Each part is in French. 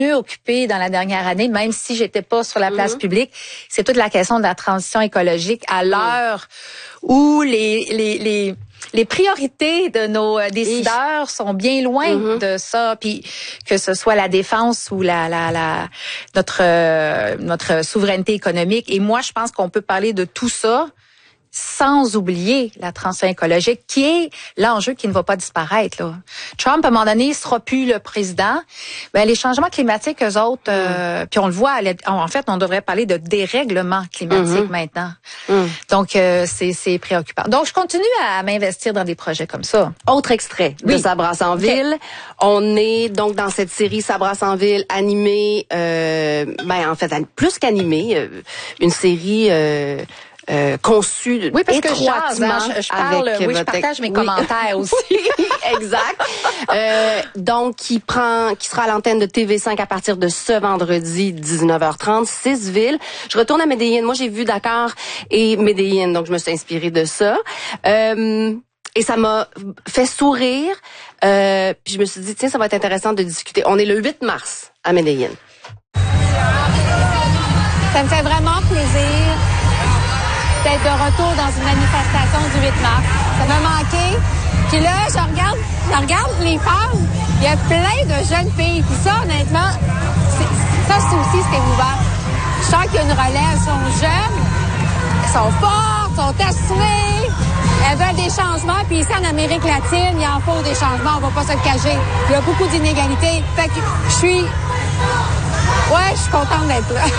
occupée dans la dernière année, même si j'étais pas sur la place publique, c'est toute la question de la transition écologique à l'heure où les priorités de nos décideurs sont bien loin de ça, puis que ce soit la défense ou notre souveraineté économique. Et moi, je pense qu'on peut parler de tout ça sans oublier la transition écologique, qui est l'enjeu qui ne va pas disparaître. Là. Trump, à un moment donné, il sera plus le président. Ben, les changements climatiques, eux autres, puis on le voit, en fait, on devrait parler de dérèglement climatique maintenant. Donc, c'est préoccupant. Donc, je continue à m'investir dans des projets comme ça. Autre extrait de Ça brasse en ville. On est donc dans cette série Ça brasse en ville animée, en fait, plus qu'animée, une série... conçu oui, parce étroitement que je parle, avec je partage mes commentaires aussi. Exact. Donc, qui sera à l'antenne de TV5 à partir de ce vendredi 19h30, 6 villes. Je retourne à Medellín. Moi, j'ai vu Dakar et Medellín, donc je me suis inspirée de ça. Et ça m'a fait sourire. Puis je me suis dit, tiens, ça va être intéressant de discuter. On est le 8 mars à Medellín. Ça me fait vraiment plaisir d'être de retour dans une manifestation du 8 mars. Ça m'a manqué. Puis là, je regarde les femmes. Il y a plein de jeunes filles. Puis ça, honnêtement, c'est émouvant. Je sens qu'il y a une relève. Elles sont jeunes, elles sont fortes, elles sont assurées. Elles veulent des changements. Puis ici, en Amérique latine, il en faut des changements. On va pas se le cacher. Il y a beaucoup d'inégalités. Fait que je suis contente d'être là.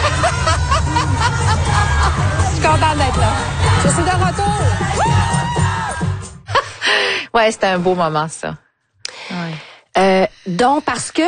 Je suis contente d'être là. Je suis de retour. Ouais, c'était un beau moment, ça. Ouais. Donc, parce que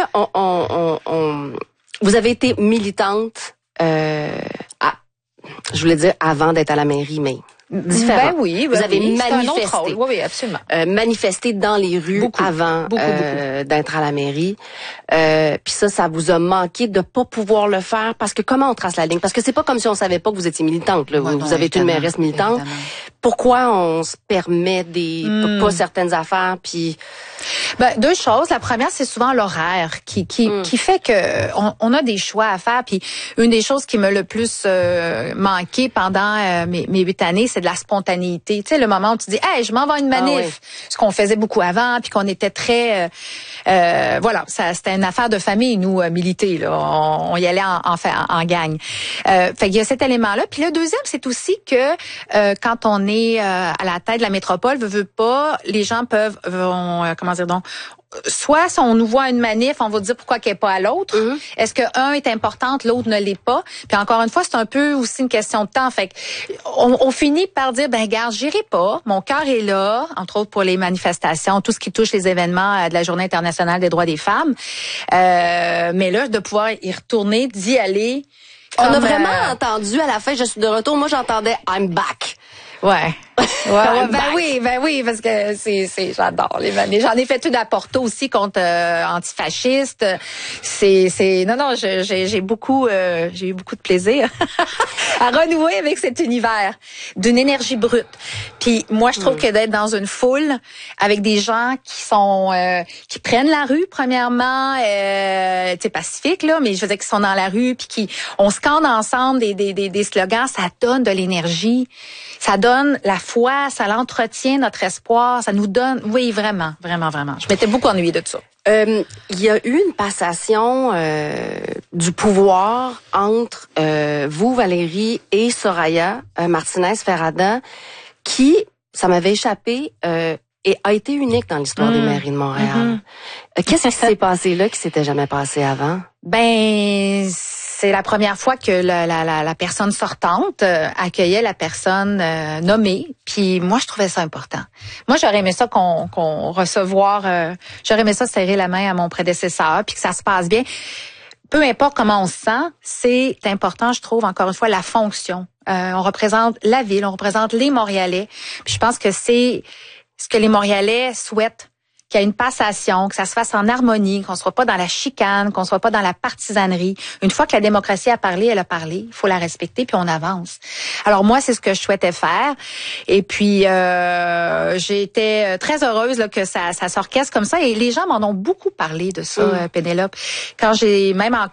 vous avez été militante, je voulais dire avant d'être à la mairie, mais différent. Ben oui, vous avez manifesté. Oui, absolument. Manifesté dans les rues avant d'être à la mairie. Puis ça vous a manqué de pas pouvoir le faire parce que comment on trace la ligne? Parce que c'est pas comme si on savait pas que vous étiez militante. Là. Vous avez été une mairesse militante. Évidemment. Pourquoi on se permet pas certaines affaires puis deux choses. La première, c'est souvent l'horaire qui fait que on a des choix à faire. Puis une des choses qui m'a le plus manqué pendant mes 8 années, c'est de la spontanéité. Tu sais, le moment où tu dis, hey, je m'en vais à une manif, ce qu'on faisait beaucoup avant, puis qu'on était très, c'était une affaire de famille, nous militer là, on y allait en gang. Fait qu'il y a cet élément-là. Puis le deuxième, c'est aussi que quand on est à la tête de la métropole, veut pas, les gens soit si on nous voit à une manif, on va dire pourquoi qu'elle n'est pas à l'autre. Est-ce que un est importante, l'autre ne l'est pas? Puis encore une fois, c'est un peu aussi une question de temps. Fait que on finit par dire, regarde, j'irai pas. Mon cœur est là, entre autres pour les manifestations, tout ce qui touche les événements de la Journée internationale des droits des femmes. Mais là, de pouvoir y retourner, d'y aller. On a vraiment entendu à la fin, je suis de retour. Moi, j'entendais I'm back. Ouais. Oui, parce que j'adore les manifs. J'en ai fait une à Porto aussi contre antifascistes. J'ai eu beaucoup de plaisir à renouer avec cet univers d'une énergie brute. Puis moi, je trouve que d'être dans une foule avec des gens qui prennent la rue premièrement, pacifique là, mais je veux dire qui sont dans la rue puis on scande ensemble des slogans, ça donne de l'énergie. Ça donne la foi, ça l'entretient notre espoir, ça nous donne, oui, vraiment. Je m'étais beaucoup ennuyée de ça. Il y a eu une passation du pouvoir entre vous, Valérie, et Soraya Martinez-Ferrada, qui, ça m'avait échappé, et a été unique dans l'histoire des mairies de Montréal. Qu'est-ce qui s'est passé là qui s'était jamais passé avant? C'est la première fois que la personne sortante accueillait la personne nommée. Puis moi, je trouvais ça important. Moi, j'aurais aimé ça j'aurais aimé ça serrer la main à mon prédécesseur, puis que ça se passe bien. Peu importe comment on se sent, c'est important, je trouve, encore une fois, la fonction. On représente la ville, on représente les Montréalais. Puis je pense que c'est ce que les Montréalais souhaitent. qu'il y ait une passation, que ça se fasse en harmonie, qu'on soit pas dans la chicane, qu'on soit pas dans la partisanerie. Une fois que la démocratie a parlé, elle a parlé. Il faut la respecter, puis on avance. Alors moi, c'est ce que je souhaitais faire. Et puis, j'ai été très heureuse là, que ça s'orchestre comme ça. Et les gens m'en ont beaucoup parlé de ça, Pénélope. Quand j'ai même